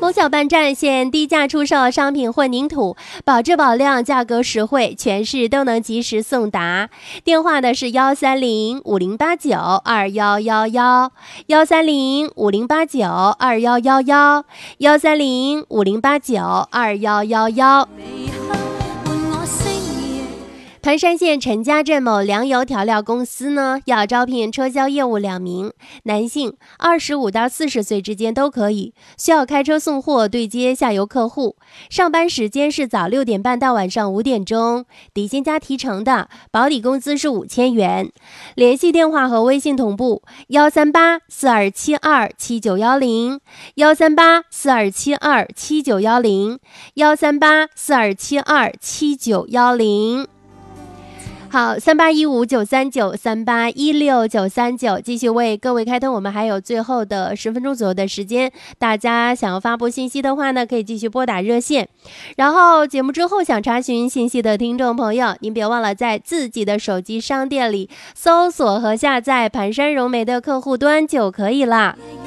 红小半站现低价出售商品混凝土，保质保量，价格实惠，全市都能及时送达。电话的是130-5089-2111，130-5089-2111，130-5089-2111。团山县陈家镇某粮油调料公司呢，要招聘车销业务2名，男性，25到40岁之间都可以，需要开车送货对接下游客户。上班时间是早6点半到晚上5点钟，底薪加提成的，保底工资是5000元。联系电话和微信同步138-4272-7910，138-4272-7910，138-4272-7910。好，3815-939-3816-939，继续为各位开通。我们还有最后的10分钟左右的时间，大家想要发布信息的话呢，可以继续拨打热线。然后节目之后想查询信息的听众朋友，您别忘了在自己的手机商店里搜索和下载盘山融媒的客户端就可以了。